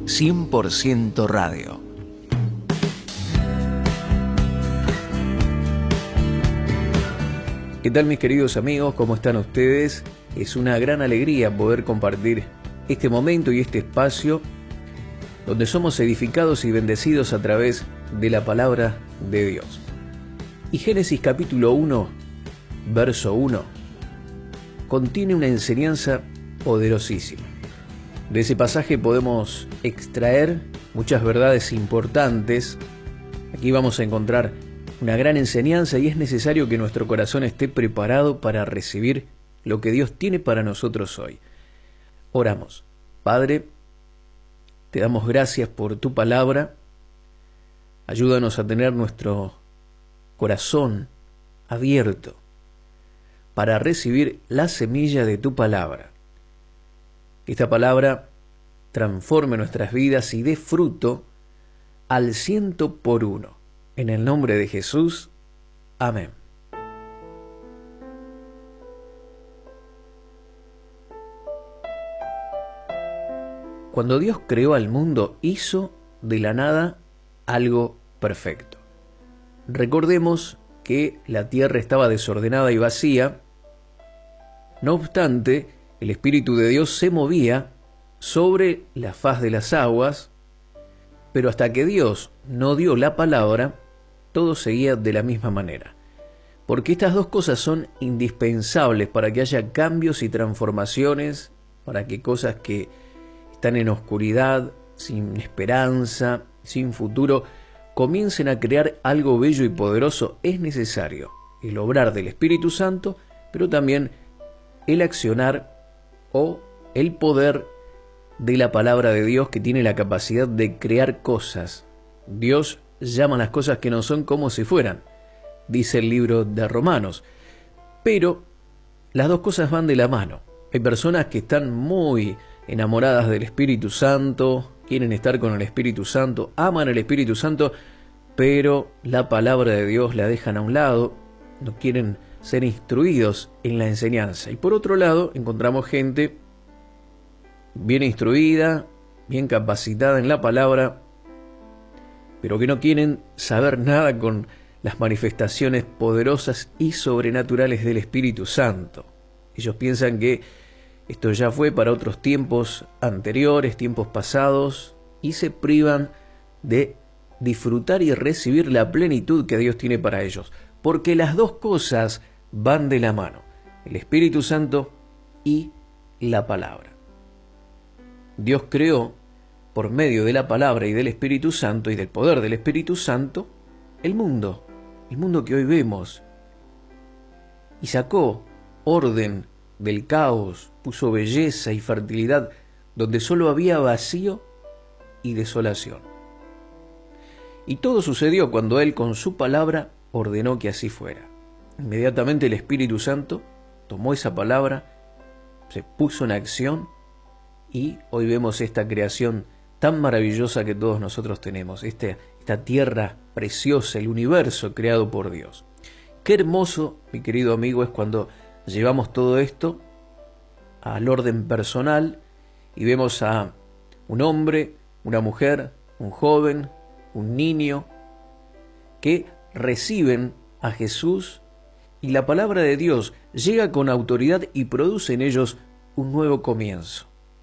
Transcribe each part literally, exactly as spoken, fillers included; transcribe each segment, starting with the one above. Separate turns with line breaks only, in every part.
cien por ciento Radio.
¿Qué tal, mis queridos amigos? ¿Cómo están ustedes? Es una gran alegría poder compartir este momento y este espacio donde somos edificados y bendecidos a través de la palabra de Dios. Y Génesis capítulo uno, verso uno, contiene una enseñanza poderosísima. De ese pasaje podemos extraer muchas verdades importantes. Aquí vamos a encontrar una gran enseñanza y es necesario que nuestro corazón esté preparado para recibir lo que Dios tiene para nosotros hoy. Oramos. Padre, te damos gracias por tu palabra. Ayúdanos a tener nuestro corazón abierto para recibir la semilla de tu palabra. Que esta palabra transforme nuestras vidas y dé fruto al ciento por uno. En el nombre de Jesús. Amén. Cuando Dios creó al mundo, hizo de la nada algo perfecto. Recordemos que la tierra estaba desordenada y vacía. No obstante, el Espíritu de Dios se movía sobre la faz de las aguas, pero hasta que Dios no dio la palabra, todo seguía de la misma manera. Porque estas dos cosas son indispensables para que haya cambios y transformaciones, para que cosas que están en oscuridad, sin esperanza, sin futuro, comiencen a crear algo bello y poderoso. Es necesario el obrar del Espíritu Santo, pero también el accionar o el poder de la palabra de Dios, que tiene la capacidad de crear cosas. Dios llama las cosas que no son como si fueran, dice el libro de Romanos. Pero las dos cosas van de la mano. Hay personas que están muy enamoradas del Espíritu Santo, quieren estar con el Espíritu Santo, aman el Espíritu Santo, pero la palabra de Dios la dejan a un lado, no quieren ser instruidos en la enseñanza. Y por otro lado, encontramos gente bien instruida, bien capacitada en la palabra, pero que no quieren saber nada con las manifestaciones poderosas y sobrenaturales del Espíritu Santo. Ellos piensan que esto ya fue para otros tiempos anteriores, tiempos pasados, y se privan de disfrutar y recibir la plenitud que Dios tiene para ellos. Porque las dos cosas van de la mano, el Espíritu Santo y la palabra. Dios creó, por medio de la palabra y del Espíritu Santo y del poder del Espíritu Santo, el mundo, el mundo que hoy vemos, y sacó orden del caos, puso belleza y fertilidad donde solo había vacío y desolación. Y todo sucedió cuando Él con su palabra ordenó que así fuera. Inmediatamente el Espíritu Santo tomó esa palabra, se puso en acción y hoy vemos esta creación tan maravillosa que todos nosotros tenemos, este, esta tierra preciosa, el universo creado por Dios. Qué hermoso, mi querido amigo, es cuando llevamos todo esto al orden personal y vemos a un hombre, una mujer, un joven, un niño, que reciben a Jesús y la palabra de Dios llega con autoridad y produce en ellos un nuevo comienzo.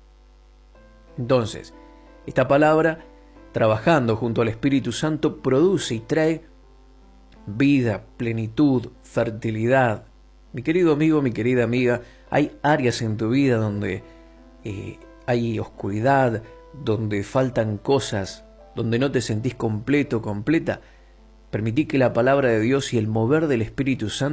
Entonces, esta palabra, trabajando junto al Espíritu Santo, produce y trae vida, plenitud, fertilidad. Mi querido amigo, mi querida amiga, hay áreas en tu vida donde eh, hay oscuridad, donde faltan cosas, donde no te sentís completo, completa. Permití que la palabra de Dios y el mover del Espíritu Santo